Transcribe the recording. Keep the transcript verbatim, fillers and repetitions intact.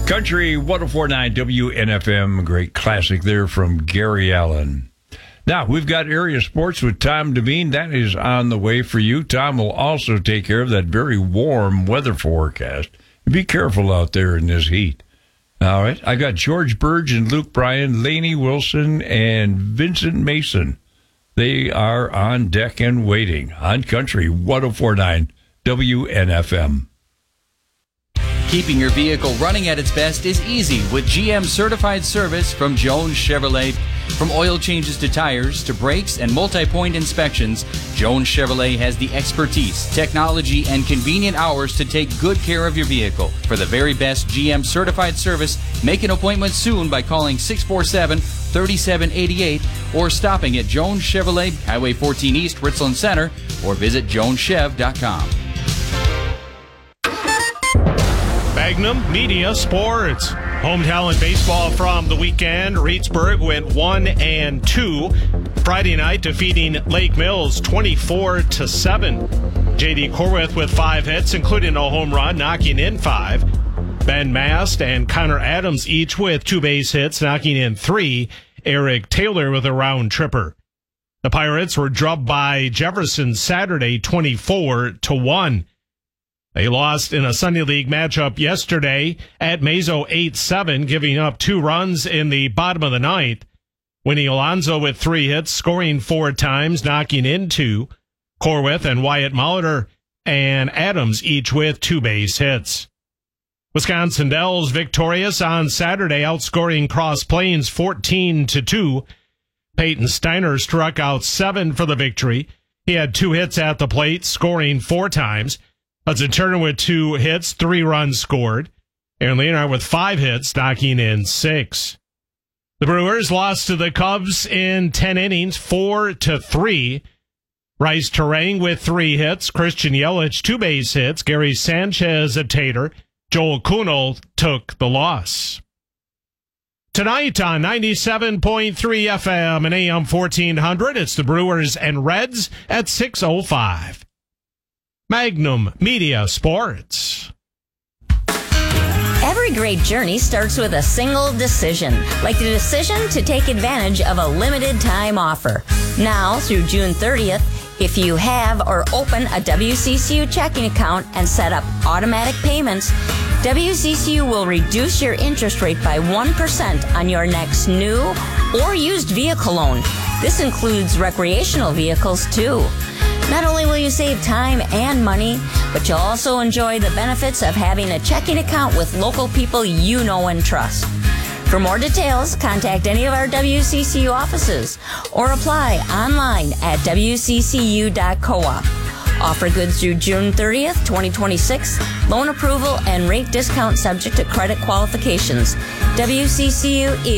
Country one oh four point nine W N F M, a great classic there from Gary Allan. Now, we've got area sports with Tom Devine. That is on the way for you. Tom will also take care of that very warm weather forecast. Be careful out there in this heat. All right, I got George Burge and Luke Bryan, Lainey Wilson, and Vincent Mason. They are on deck and waiting on Country one oh four point nine W N F M. Keeping your vehicle running at its best is easy with G M certified service from Jones Chevrolet. From oil changes to tires to brakes and multi-point inspections, Jones Chevrolet has the expertise, technology, and convenient hours to take good care of your vehicle. For the very best G M certified service, make an appointment soon by calling six four seven, three seven eight eight or stopping at Jones Chevrolet, Highway fourteen East, Richland Center, or visit jones chev dot com. Magnum Media Sports. Home talent baseball from the weekend. Reedsburg went one and two. Friday night defeating Lake Mills twenty-four to seven. J D Corwith with five hits, including a home run, knocking in five. Ben Mast and Connor Adams each with two base hits, knocking in three. Eric Taylor with a round tripper. The Pirates were drubbed by Jefferson Saturday twenty-four to one. They lost in a Sunday League matchup yesterday at Mazo eight seven, giving up two runs in the bottom of the ninth. Winnie Alonso with three hits, scoring four times, knocking in two. Corwith and Wyatt Molitor and Adams each with two base hits. Wisconsin Dells victorious on Saturday, outscoring Cross Plains fourteen to two. Peyton Steiner struck out seven for the victory. He had two hits at the plate, scoring four times. Hudson Turner with two hits, three runs scored. Aaron Leonard with five hits, knocking in six. The Brewers lost to the Cubs in ten innings, four to three. Bryce Terang with three hits, Christian Yelich two base hits, Gary Sanchez a tater, Joel Kuhnel took the loss. Tonight on ninety-seven point three F M and A M fourteen hundred, it's the Brewers and Reds at six oh five. Magnum Media Sports. Every great journey starts with a single decision, like the decision to take advantage of a limited time offer. Now, through June thirtieth, if you have or open a W C C U checking account and set up automatic payments, W C C U will reduce your interest rate by one percent on your next new or used vehicle loan. This includes recreational vehicles, too. Not only will you save time and money, but you'll also enjoy the benefits of having a checking account with local people you know and trust. For more details, contact any of our W C C U offices or apply online at w c c u dot coop. Offer good through June thirtieth, twenty twenty-six. Loan approval and rate discount subject to credit qualifications. W C C U is